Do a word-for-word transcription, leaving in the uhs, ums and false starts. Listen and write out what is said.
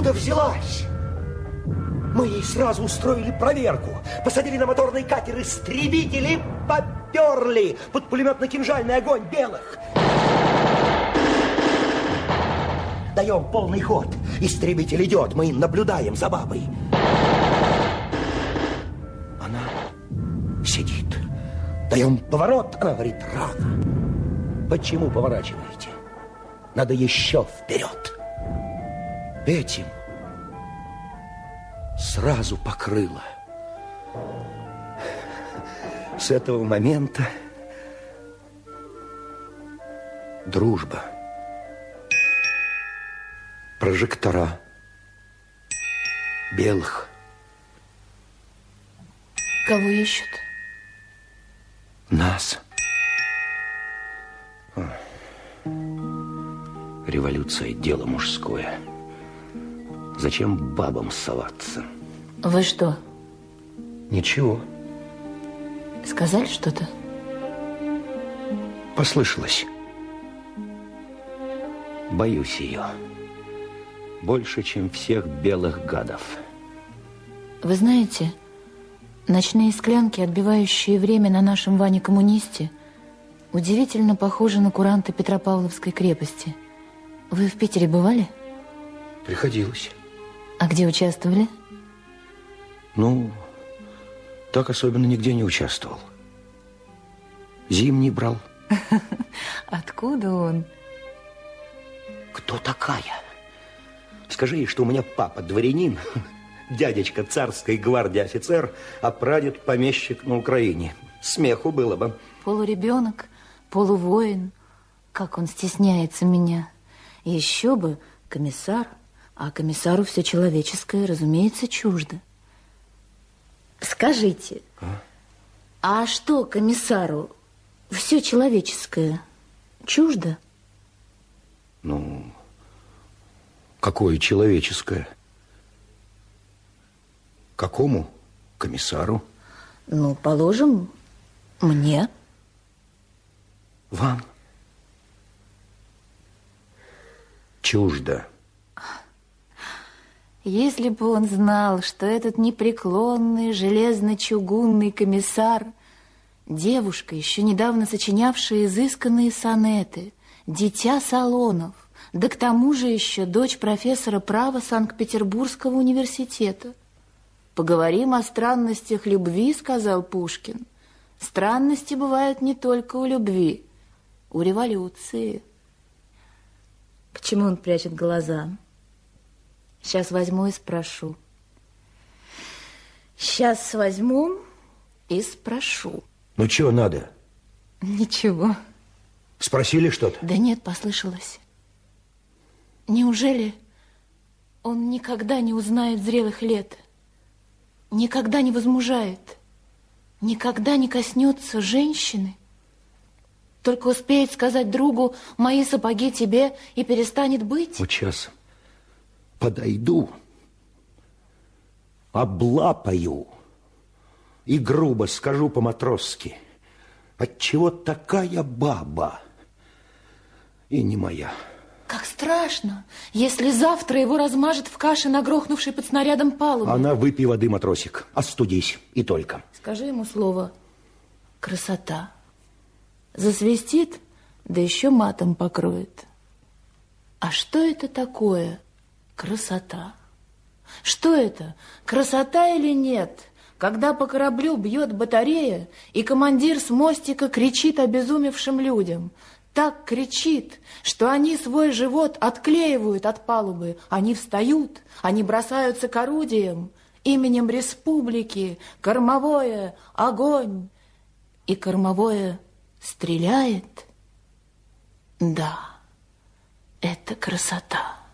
откуда взялась? Мы ей сразу устроили проверку. Посадили на моторный катер истребители, поперли под пулеметно-кинжальный огонь белых. Даем полный ход. Истребитель идет, мы наблюдаем за бабой. Она сидит. Даем поворот, она говорит, рано. Почему поворачиваете? Надо еще вперед. Этим сразу покрыло. С этого момента дружба. Прожектора белых. Кого ищут? Нас. Революция – дело мужское. Зачем бабам соваться? Вы что? Ничего. Сказали что-то? Послышалось. Боюсь ее. Больше, чем всех белых гадов. Вы знаете, ночные склянки, отбивающие время на нашем Ване-коммунисте, удивительно похожи на куранты Петропавловской крепости. Вы в Питере бывали? Приходилось. А где участвовали? Ну, так особенно нигде не участвовал. Зимний брал. Откуда он? Кто такая? Скажи ей, что у меня папа дворянин, дядечка царской гвардии офицер, а прадед помещик на Украине. Смеху было бы. Полуребенок, полувоин. Как он стесняется меня. Еще бы комиссар, а комиссару все человеческое, разумеется, чуждо. Скажите, а, а что комиссару все человеческое чуждо? Ну, какое человеческое? Какому комиссару? Ну, положим, мне. Вам? Чуждо. Если бы он знал, что этот непреклонный железно-чугунный комиссар, девушка, еще недавно сочинявшая изысканные сонеты, дитя салонов, да к тому же еще дочь профессора права Санкт-Петербургского университета. «Поговорим о странностях любви», — сказал Пушкин. «Странности бывают не только у любви, у революции». Почему он прячет глаза? Сейчас возьму и спрошу. Сейчас возьму и спрошу. Ну, чего надо? Ничего. Спросили что-то? Да нет, послышалось. Неужели он никогда не узнает зрелых лет? Никогда не возмужает? Никогда не коснется женщины? Только успеет сказать другу: «Мои сапоги тебе», и перестанет быть? Вот сейчас подойду, облапаю и грубо скажу по-матросски: отчего такая баба и не моя? Как страшно, если завтра его размажет в каше, нагрохнувшей под снарядом палубы. Она: выпей воды, матросик, остудись, и только. Скажи ему слово «красота». Засвистит, да еще матом покроет. А что это такое красота? Что это, красота или нет, когда по кораблю бьет батарея, и командир с мостика кричит обезумевшим людям? Так кричит, что они свой живот отклеивают от палубы. Они встают, они бросаются к орудиям. Именем республики кормовое огонь. И кормовое стреляет. Да, это красота.